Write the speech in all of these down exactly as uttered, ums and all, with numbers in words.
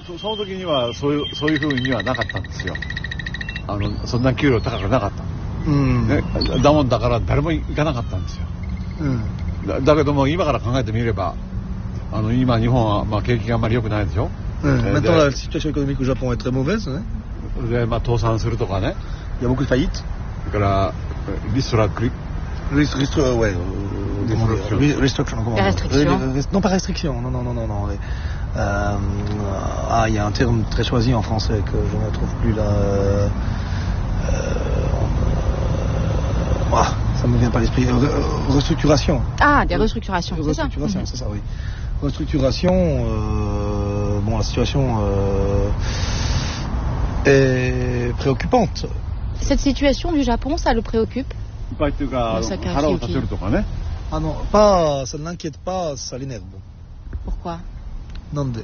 そ, その時にはそういうそういう風にはなかったんですよ。あのそんな給料高くなかった。うん。ね、だもんだから誰も行かなかったんですよ。うん。だ, だけども今から考えてみれば、あの今日本はまあ景気があんまり良くないでしょ。うん。Maintenant la situation économique au Japon est très mauvaise, né? でまあ倒産するとかね。Il y a beaucoup de faillites. それからリストラクリ。 Rest, rest, ouais, euh, restriction, comment La restriction. Non, pas restriction, non, non, non, non, non. Euh, ah, il y a un terme très choisi en français que je ne trouve plus là. Euh, euh, ah, ça ne me vient pas à l'esprit. Euh, restructuration. Ah, des restructurations, c'est ça. Restructuration, c'est ça, oui. Restructuration, euh, bon, la situation euh, est préoccupante. Cette situation du Japon, ça le préoccupe? Ah non, pas, ça ne l'inquiète pas, ça l'énerve. Pourquoi? Nande.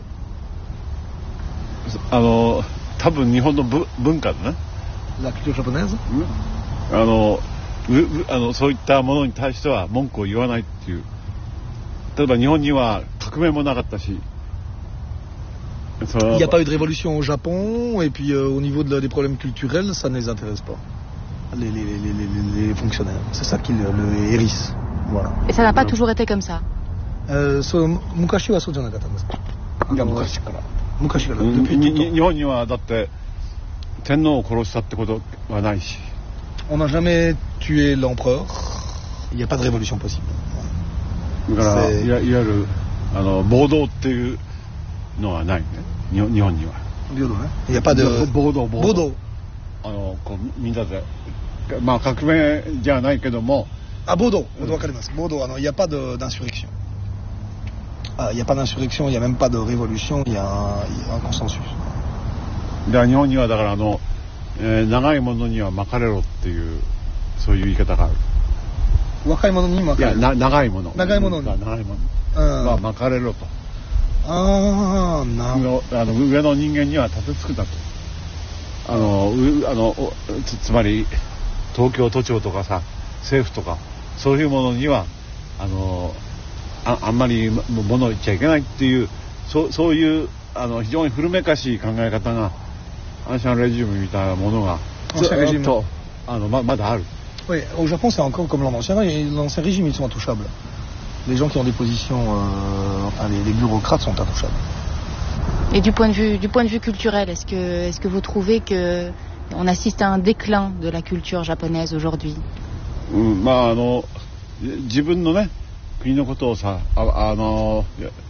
あの多分日本の文化だね。 La culture japonaise? あのあのそういったものに対しては文句を言わないっていう。例えば日本には革命もなかったし。 Il n'y a pas eu de révolution au Japon, et puis euh, au niveau de, des problèmes culturels, ça ne les intéresse pas. Les, les, les, les, les fonctionnaires. C'est ça qui le, le hérisse. Voilà. Et ça n'a pas toujours été comme ça. Euh, so, mukashi wa so janakata desu ka? Il y a mukashi kara. Mukashi kara. Depuis tout le temps. 日本にはだって天皇を殺したってことはないし。 On n'a jamais tué l'empereur. Il n'y a pas de révolution possible. だからいわゆるあの暴動っていうのはないね。日本には。 暴動ね。Il n'y a pas de 暴動暴動。 暴動。 あのこうみんなで。まあ革命じゃないけども。 あ、暴動、わかります。暴動、あの、il n'y a pas de d'insurrection. Ah, il n'y a pas d'insurrection, il n'y a même pas de révolution, il y a un, il y a un consensus. で、日本にはだからあの、えー、長いものには巻かれろっていうそういう言い方がある。 若いものに巻かれる。 いや、な長いもの。 長いものに。 長いもの。まあ巻かれろと。 ああ、なるほど。あの上の人間には立てつくだと。あの、うあの つ, つまり。東京都庁とかさ政府とかそういうものにはあの あ, あんまり物を言っちゃいけないっていう そ, そういうあの非常に古めかしい考え方がアンシャンレジームみたいなものがずっとあの ま, まだある。 Oui, au Japon c'est encore comme l'ancien l'ancien régime, ils sont intouchables. Les gens qui ont des positions, euh, enfin les, les bureaucrates sont intouchables. Et du point de vue du point de vue culturel, est-ce que est-ce que vous trouvez que on assiste à un déclin de la culture japonaise aujourd'hui. うん、まああの自分のね国のことをさああの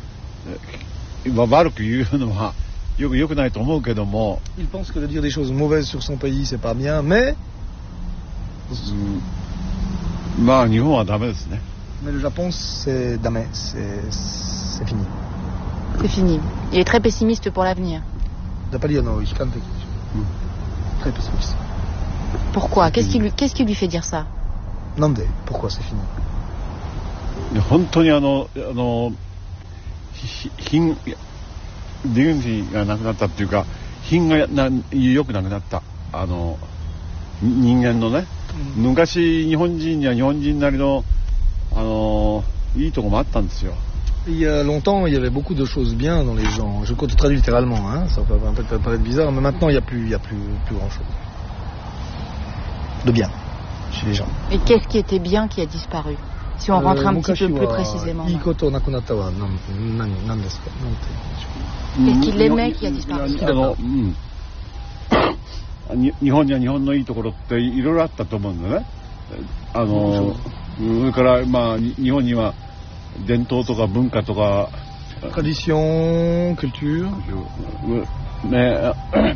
悪く言うのはよくよくないと思うけども。 Il pense que de dire des choses mauvaises sur son pays c'est pas bien, mais うん、まあ日本はダメですね。 Mais le Japon c'est damé, c'est c'est fini. C'est fini. Il est très pessimiste pour l'avenir. D'après no hikante. Très pessimiste. Pourquoi? Qu'est-ce qui lui, qu'est-ce qui lui fait dire ça? Nande, pourquoi c'est fini? 本当にあのあの品ディグニティがなくなったっていうか品がな良くなくなったあの人間のね、うん、昔日本人には日本人なりのあのいいとこもあったんですよ。 Il y a longtemps, il y avait beaucoup de choses bien dans les gens. Je traduis littéralement, hein. Ça peut peut-être paraître bizarre, mais maintenant il n'y a plus, il y a plus, plus grand-chose de bien chez les gens. Et qu'est-ce qui était bien qui a disparu? Si on rentre euh, un petit peu plus précisément. Ikoto nakunata wa nan desu ka? Qu'est-ce qu'il aimait qui a disparu? 日本には日本のいいところっていろいろあったと思うんだね。あのそれからまあ日本には伝統とか文化とか tradition, culture ね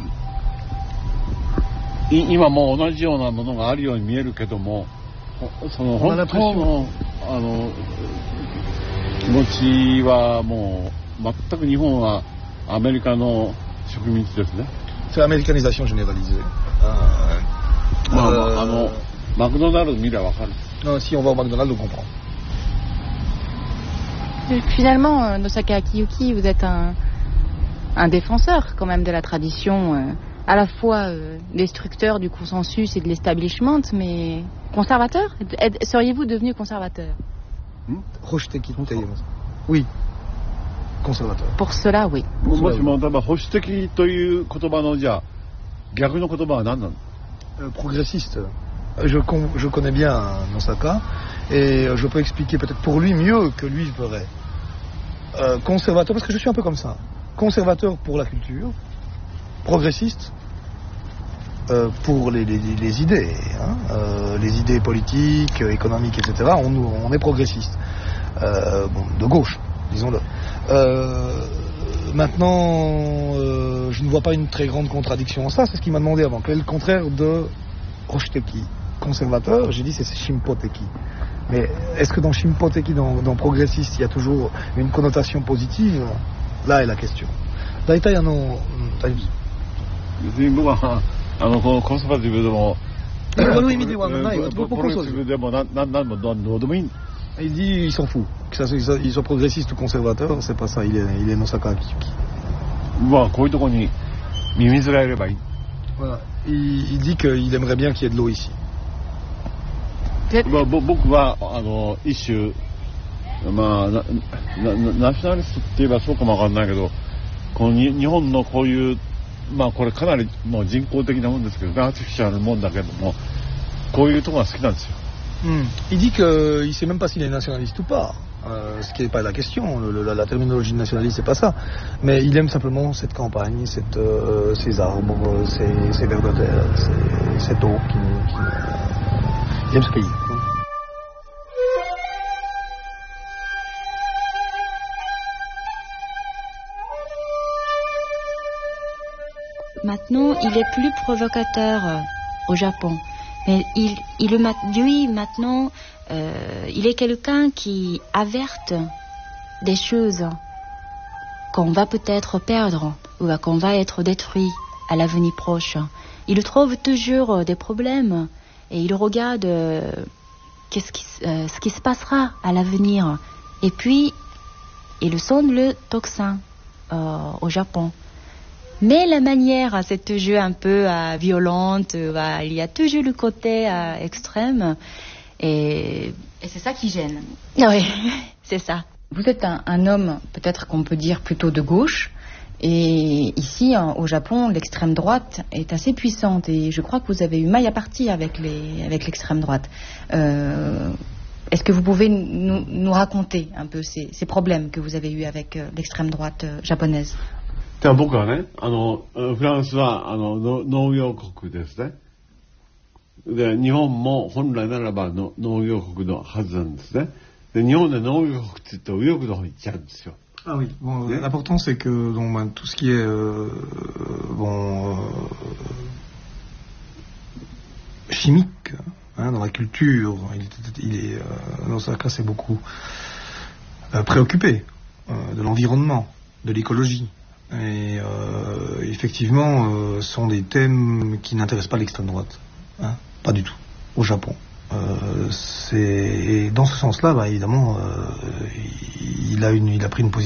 今も同じようなものがあるように見えるけどもその本当のあの気持ちはもう全く日本はアメリカの植民地ですね。 C'est l'américanisation généralisée. Euh, bah, euh, ah non, McDonald's, non, si on va au McDonald's, on comprend. Finalement, euh, Nosaka Akiyuki, vous êtes un, un défenseur quand même de la tradition, euh, à la fois euh, destructeur du consensus et de l'establishment, mais conservateur. Seriez-vous devenu conservateur? hmm? Oui. conservateur. Pour cela, oui. Progressiste. Je, je connais bien Nosaka et je peux expliquer peut-être pour lui mieux que lui je ferais. Euh, conservateur, parce que je suis un peu comme ça. Conservateur pour la culture, progressiste euh, pour les, les, les idées, hein, euh, les idées politiques, économiques, et cetera. On, on est progressiste. Euh, bon, de gauche, disons-le. Euh, maintenant, euh, je ne vois pas une très grande contradiction en ça. C'est ce qu'il m'a demandé avant. Quel est le contraire de Roshiteki? Conservateur, j'ai dit c'est Shimpoteki. Mais est-ce que dans Shimpoteki, dans, dans progressiste, il y a toujours une connotation positive? Là est la question. Daïtaï, non. Il dit il s'en fout. Que ça, il soit progressiste ou conservateur, c'est pas ça. Il est, il est Nosaka Akiyuki. Voilà. Il, il dit qu'il aimerait bien qu'il y ait de l'eau ici. まあ、僕はあの一種、まあ、ななナショナリストって言えばそうかもわかんないけど、この日本のこういう、まあこれかなりもう人工的なもんですけど、アーティフィシャルなもんだけども、こういうところが好きなんですよ。 Mm. Il dit qu'il ne sait même pas s'il est nationaliste ou pas, euh, ce qui n'est pas la question, le, le, la, la terminologie nationaliste c'est pas ça, mais il aime simplement cette campagne, cette, euh, ces arbres, ces, ces vers de terre, ces, cette eau qui, qui, il aime ce pays. Maintenant, il est plus provocateur euh, au Japon. Mais il, il, lui, maintenant, euh, il est quelqu'un qui averte des choses qu'on va peut-être perdre ou qu'on va être détruit à l'avenir proche. Il trouve toujours des problèmes et il regarde euh, qu'est-ce qui, euh, ce qui se passera à l'avenir. Et puis, il sonde le tocsin euh, au Japon. Mais la manière, c'est toujours un peu euh, violente, euh, il y a toujours le côté euh, extrême. Et, et c'est ça qui gêne. Oui, c'est ça. Vous êtes un, un homme, peut-être qu'on peut dire plutôt de gauche. Et ici, hein, au Japon, l'extrême droite est assez puissante. Et je crois que vous avez eu maille à partir avec, les, avec l'extrême droite. Euh, est-ce que vous pouvez nous, nous raconter un peu ces, ces problèmes que vous avez eus avec euh, l'extrême droite euh, japonaise? 僕はね、あのフランスはあの農業国ですね。で、日本も本来ならばの農業国のはずなんですね。で、日本で農業国って言って右翼の方に行っちゃうんですよ。 Ah oui, bon, euh, l'important c'est que donc, ben, tout ce qui est euh, bon, euh, chimique, hein, dans la culture, il, il est, euh, dans ce cas c'est beaucoup euh, préoccupé euh, de l'environnement, de l'écologie. Et euh, effectivement, euh, sont des thèmes qui n'intéressent pas l'extrême droite, hein, pas du tout, au Japon. Euh, c'est, et dans ce sens-là, bah, évidemment, euh, il a une, il a pris une position.